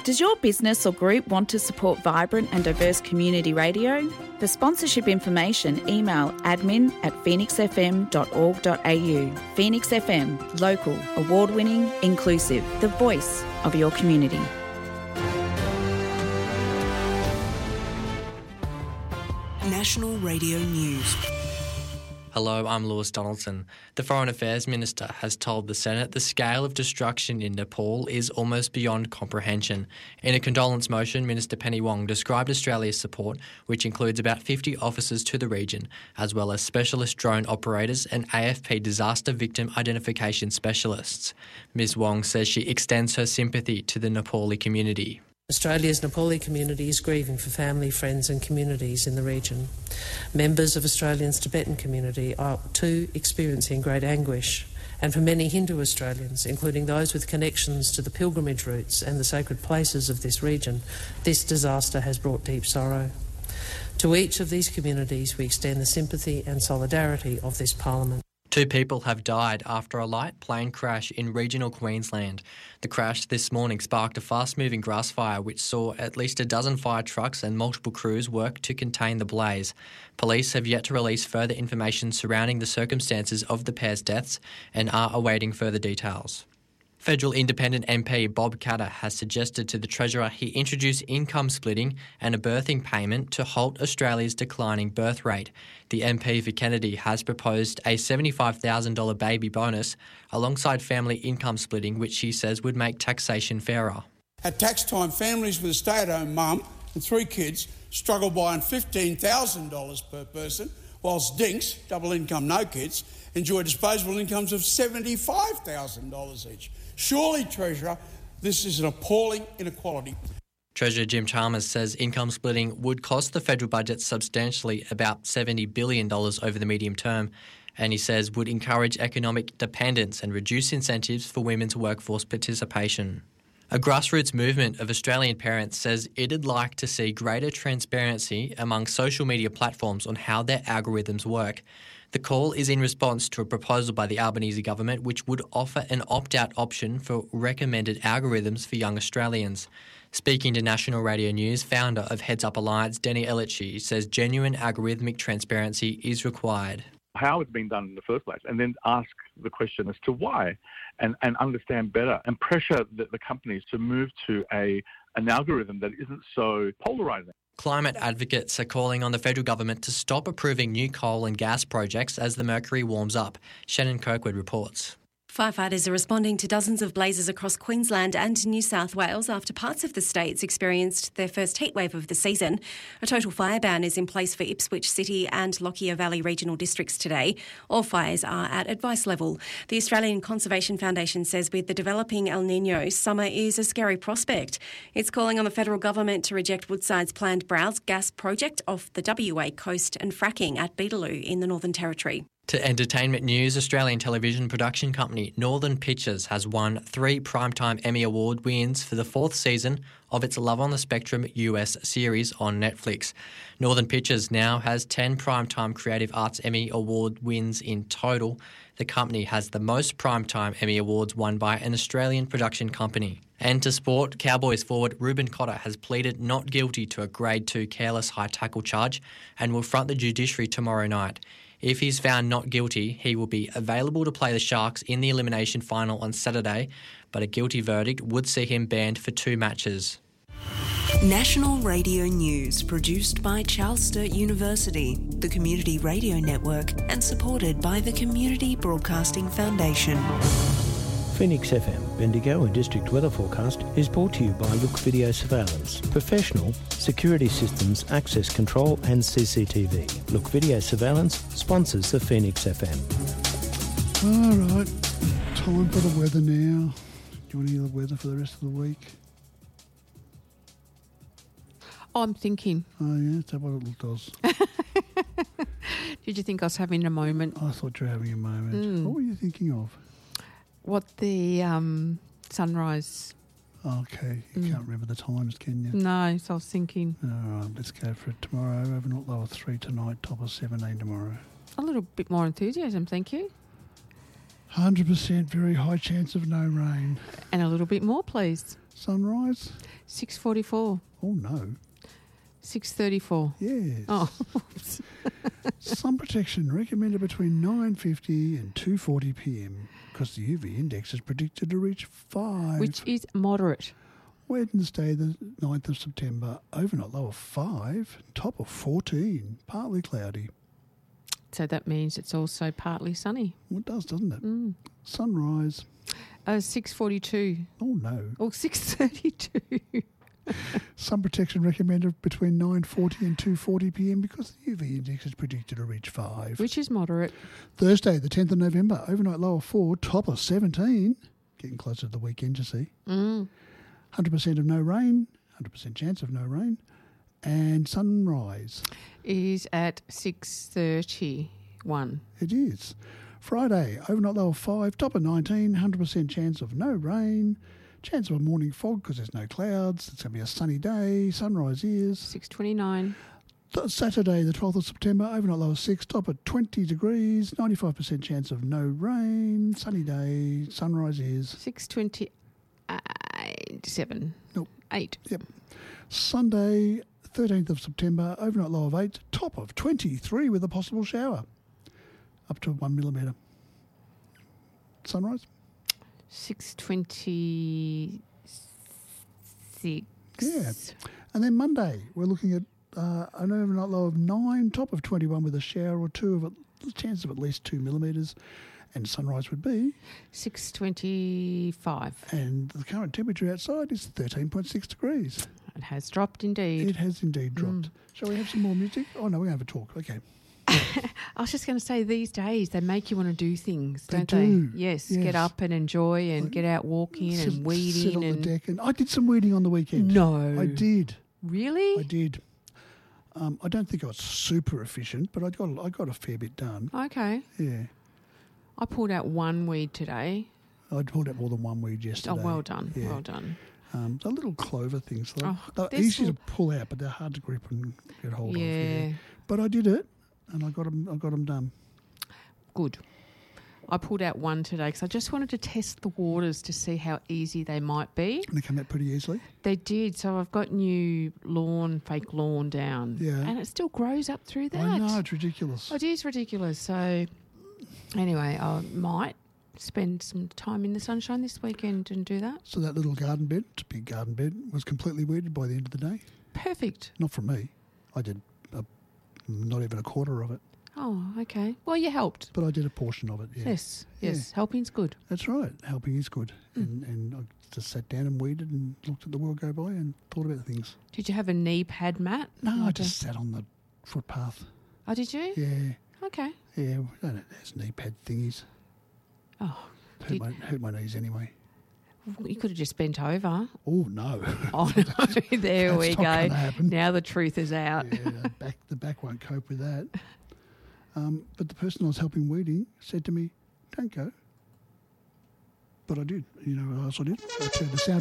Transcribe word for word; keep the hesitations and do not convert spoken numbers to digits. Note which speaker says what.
Speaker 1: Does your business or group want to support vibrant and diverse community radio? For sponsorship information, email admin at phoenix f m dot org dot a u. Phoenix F M, local, award-winning, inclusive, the voice of your community.
Speaker 2: National Radio News.
Speaker 3: Hello, I'm Lewis Donaldson. The Foreign Affairs Minister has told the Senate the scale of destruction in Nepal is almost beyond comprehension. In a condolence motion, Minister Penny Wong described Australia's support, which includes about fifty officers to the region, as well as specialist drone operators and A F P disaster victim identification specialists. Ms Wong says she extends her sympathy to the Nepali community.
Speaker 4: Australia's Nepali community is grieving for family, friends and communities in the region. Members of Australia's Tibetan community are too experiencing great anguish, and for many Hindu Australians, including those with connections to the pilgrimage routes and the sacred places of this region, this disaster has brought deep sorrow. To each of these communities we extend the sympathy and solidarity of this Parliament.
Speaker 3: Two people have died after a light plane crash in regional Queensland. The crash this morning sparked a fast-moving grass fire which saw at least a dozen fire trucks and multiple crews work to contain the blaze. Police have yet to release further information surrounding the circumstances of the pair's deaths and are awaiting further details. Federal Independent M P Bob Katter has suggested to the Treasurer he introduce income splitting and a birthing payment to halt Australia's declining birth rate. The M P for Kennedy has proposed a seventy-five thousand dollars baby bonus alongside family income splitting, which he says would make taxation fairer.
Speaker 5: At tax time, families with a stay-at-home mum and three kids struggle buying fifteen thousand dollars per person, whilst dinks, double income no kids, enjoy disposable incomes of seventy-five thousand dollars each. Surely, Treasurer, this is an appalling inequality.
Speaker 3: Treasurer Jim Chalmers says income splitting would cost the federal budget substantially, about seventy billion dollars over the medium term, and he says would encourage economic dependence and reduce incentives for women's workforce participation. A grassroots movement of Australian parents says it'd like to see greater transparency among social media platforms on how their algorithms work. The call is in response to a proposal by the Albanese government which would offer an opt-out option for recommended algorithms for young Australians. Speaking to National Radio News, founder of Heads Up Alliance, Denny Ellichie, says genuine algorithmic transparency is required.
Speaker 6: How it's been done in the first place, and then ask the question as to why, and, and understand better, and pressure the, the companies to move to a an algorithm that isn't so polarising.
Speaker 3: Climate advocates are calling on the federal government to stop approving new coal and gas projects as the mercury warms up. Shannon Kirkwood reports.
Speaker 7: Firefighters are responding to dozens of blazes across Queensland and New South Wales after parts of the states experienced their first heatwave of the season. A total fire ban is in place for Ipswich City and Lockyer Valley regional districts today. All fires are at advice level. The Australian Conservation Foundation says with the developing El Niño, summer is a scary prospect. It's calling on the federal government to reject Woodside's planned Browse gas project off the W A coast and fracking at Beetaloo in the Northern Territory.
Speaker 3: To entertainment news, Australian television production company Northern Pictures has won three Primetime Emmy Award wins for the fourth season of its Love on the Spectrum U S series on Netflix. Northern Pictures now has ten Primetime Creative Arts Emmy Award wins in total. The company has the most Primetime Emmy Awards won by an Australian production company. And to sport, Cowboys forward Ruben Cotter has pleaded not guilty to a Grade two careless high tackle charge and will front the judiciary tomorrow night. If he's found not guilty, he will be available to play the Sharks in the elimination final on Saturday, but a guilty verdict would see him banned for two matches.
Speaker 2: National Radio News, produced by Charles Sturt University, the Community Radio Network, and supported by the Community Broadcasting Foundation.
Speaker 8: Phoenix F M, Bendigo and District Weather Forecast is brought to you by Look Video Surveillance. Professional security systems, access control and C C T V. Look Video Surveillance sponsors the Phoenix F M.
Speaker 9: All right, time for the weather now. Do you want to hear the weather for the rest of the week?
Speaker 10: I'm thinking.
Speaker 9: Oh, yeah, is that what it does?
Speaker 10: Did you think I was having a moment?
Speaker 9: I thought you were having a moment.
Speaker 10: Mm.
Speaker 9: What were you thinking of?
Speaker 10: What the um, sunrise...
Speaker 9: Okay, you mm. can't remember the times, can you?
Speaker 10: No, so I was thinking...
Speaker 9: All right, let's go for it tomorrow. Overnight low of three tonight, top of seventeen tomorrow.
Speaker 10: A little bit more enthusiasm, thank you.
Speaker 9: one hundred percent very high chance of no rain.
Speaker 10: And a little bit more, please.
Speaker 9: Sunrise?
Speaker 10: six forty-four.
Speaker 9: Oh, no.
Speaker 10: six thirty-four.
Speaker 9: Yes.
Speaker 10: Oh.
Speaker 9: Sun protection recommended between nine fifty and two forty p m because the U V index is predicted to reach five.
Speaker 10: Which is moderate.
Speaker 9: Wednesday, the ninth of September, overnight low of five, top of fourteen, partly cloudy.
Speaker 10: So that means it's also partly sunny.
Speaker 9: Well, it does, doesn't it?
Speaker 10: Mm.
Speaker 9: Sunrise.
Speaker 10: Uh, six forty-two.
Speaker 9: Oh, no.
Speaker 10: Or six thirty-two.
Speaker 9: Sun protection recommended between nine forty and two forty p m because the U V index is predicted to reach five.
Speaker 10: Which is moderate.
Speaker 9: Thursday, the tenth of November, overnight low of four, top of seventeen. Getting closer to the weekend, you see.
Speaker 10: Mm.
Speaker 9: one hundred percent of no rain, one hundred percent chance of no rain. And sunrise.
Speaker 10: Is at six thirty-one.
Speaker 9: It is. Friday, overnight low of five, top of nineteen, one hundred percent chance of no rain. Chance of a morning fog because there's no clouds. It's going to be a sunny day. Sunrise is
Speaker 10: six twenty-nine.
Speaker 9: Th- Saturday, the twelfth of September, overnight low of six, top at twenty degrees, ninety-five percent chance of no rain. Sunny day. Sunrise is
Speaker 10: six twenty-seven.
Speaker 9: Nope.
Speaker 10: eight.
Speaker 9: Yep. Sunday, thirteenth of September, overnight low of eight, top of twenty-three with a possible shower. Up to one millimetre. Sunrise?
Speaker 10: six twenty-six.
Speaker 9: Yeah. And then Monday, we're looking at uh, an overnight low of nine, top of twenty-one with a shower or two of a chance of at least two millimetres. And sunrise would be
Speaker 10: six twenty-five.
Speaker 9: And the current temperature outside is thirteen point six degrees.
Speaker 10: It has dropped indeed.
Speaker 9: It has indeed dropped.
Speaker 10: Mm.
Speaker 9: Shall we have some more music? Oh, no, we're going to have a talk. Okay.
Speaker 10: I was just going to say, these days they make you want to do things,
Speaker 9: They
Speaker 10: don't
Speaker 9: do,
Speaker 10: they? Yes,
Speaker 9: yes.
Speaker 10: get up and enjoy and get out walking
Speaker 9: Sit-
Speaker 10: and weeding.
Speaker 9: Sit on
Speaker 10: and
Speaker 9: the deck. And I did some weeding on the weekend.
Speaker 10: No.
Speaker 9: I did.
Speaker 10: Really?
Speaker 9: I did. Um, I don't think I was super efficient, but I got I got a fair bit done.
Speaker 10: Okay.
Speaker 9: Yeah.
Speaker 10: I pulled out one weed today.
Speaker 9: I pulled out more than one weed yesterday.
Speaker 10: Oh, well done.
Speaker 9: Yeah.
Speaker 10: Well done.
Speaker 9: Um, the little clover things, they're,
Speaker 10: Oh,
Speaker 9: they're
Speaker 10: they're
Speaker 9: easy
Speaker 10: so-
Speaker 9: to pull out, but they're hard to grip and get hold
Speaker 10: Yeah.
Speaker 9: of. Yeah. But I did it, and I got them. I got them done.
Speaker 10: Good. I pulled out one today because I just wanted to test the waters to see how easy they might be.
Speaker 9: And they come out pretty easily.
Speaker 10: They did. So I've got new lawn, fake lawn down.
Speaker 9: Yeah.
Speaker 10: And it still grows up through that.
Speaker 9: I know, it's ridiculous.
Speaker 10: It is ridiculous. So anyway, I might spend some time in the sunshine this weekend and do that.
Speaker 9: So that little garden bed, it's a big garden bed, was completely weeded by the end of the day.
Speaker 10: Perfect.
Speaker 9: Not from me. I did a, not even a quarter of it.
Speaker 10: Oh, okay. Well, you helped.
Speaker 9: But I did a portion of it, yeah.
Speaker 10: Yes, yes.
Speaker 9: Yeah.
Speaker 10: Helping's good.
Speaker 9: That's right. Helping is good. Mm. And, and I just sat down and weeded and looked at the world go by and thought about things.
Speaker 10: Did you have a knee pad mat?
Speaker 9: No, I
Speaker 10: Like
Speaker 9: just
Speaker 10: a-
Speaker 9: sat on the footpath.
Speaker 10: Oh, did you?
Speaker 9: Yeah.
Speaker 10: Okay.
Speaker 9: Yeah, I don't know. There's knee pad thingies.
Speaker 10: Oh.
Speaker 9: Hurt
Speaker 10: Did-
Speaker 9: my, hurt my knees anyway.
Speaker 10: Well, you could have just bent over.
Speaker 9: Oh, no.
Speaker 10: Oh, no. There
Speaker 9: That's
Speaker 10: we
Speaker 9: not
Speaker 10: go.
Speaker 9: gonna happen.
Speaker 10: Now the truth is out.
Speaker 9: Yeah, the back, the back won't cope with that. Um, but the person I was helping weeding said to me, don't go. But I did. You know what else I did? I turned the sound